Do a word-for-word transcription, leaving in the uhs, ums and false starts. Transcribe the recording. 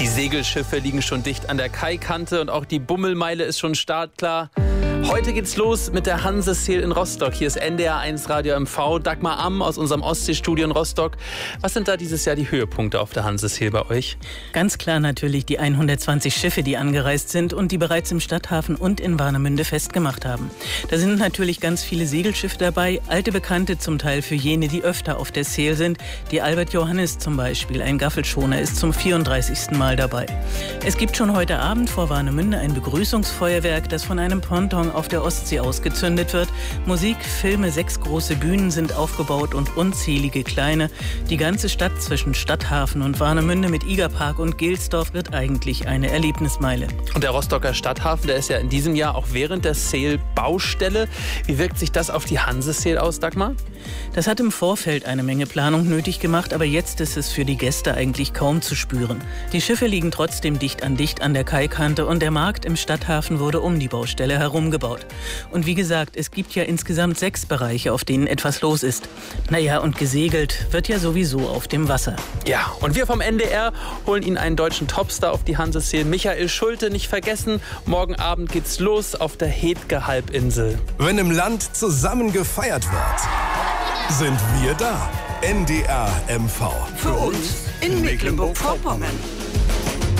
Die Segelschiffe liegen schon dicht an der Kaikante und auch die Bummelmeile ist schon startklar. Heute geht's los mit der Hanse-Sail in Rostock. Hier ist N D R eins Radio M V. Dagmar Amm aus unserem Ostseestudio in Rostock. Was sind da dieses Jahr die Höhepunkte auf der Hanse-Sail bei euch? Ganz klar natürlich die hundertzwanzig Schiffe, die angereist sind und die bereits im Stadthafen und in Warnemünde festgemacht haben. Da sind natürlich ganz viele Segelschiffe dabei, alte Bekannte zum Teil für jene, die öfter auf der Sail sind. Die Albert Johannes zum Beispiel, ein Gaffelschoner, ist zum vierunddreißigsten Mal dabei. Es gibt schon heute Abend vor Warnemünde ein Begrüßungsfeuerwerk, das von einem Ponton auf der Ostsee ausgezündet wird. Musik, Filme, sechs große Bühnen sind aufgebaut und unzählige kleine. Die ganze Stadt zwischen Stadthafen und Warnemünde mit Igerpark und Gelsdorf wird eigentlich eine Erlebnismeile. Und der Rostocker Stadthafen, der ist ja in diesem Jahr auch während der Sail Baustelle. Wie wirkt sich das auf die Hanse-Sail aus, Dagmar? Das hat im Vorfeld eine Menge Planung nötig gemacht, aber jetzt ist es für die Gäste eigentlich kaum zu spüren. Die Schiffe liegen trotzdem dicht an dicht an der Kaikante und der Markt im Stadthafen wurde um die Baustelle herum gebaut. Und wie gesagt, es gibt ja insgesamt sechs Bereiche, auf denen etwas los ist. Naja, und gesegelt wird ja sowieso auf dem Wasser. Ja, und wir vom N D R holen Ihnen einen deutschen Topstar auf die Hanse-Sail. Michael Schulte, nicht vergessen, morgen Abend geht's los auf der Hetge-Halbinsel. Wenn im Land zusammen gefeiert wird, sind wir da. N D R M V. Für uns in Mecklenburg-Vorpommern.